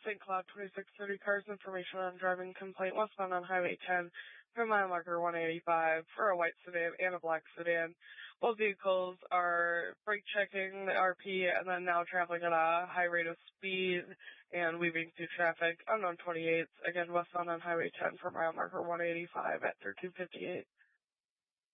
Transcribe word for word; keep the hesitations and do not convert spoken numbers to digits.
Saint Cloud twenty-six thirty cars, information on driving complaint westbound on Highway ten for mile marker one eighty-five for a white sedan and a black sedan. Both vehicles are brake checking the R P and then now traveling at a high rate of speed and weaving through traffic. Unknown twenty-eight, again westbound on Highway ten for mile marker one eighty-five at thirteen fifty-eight.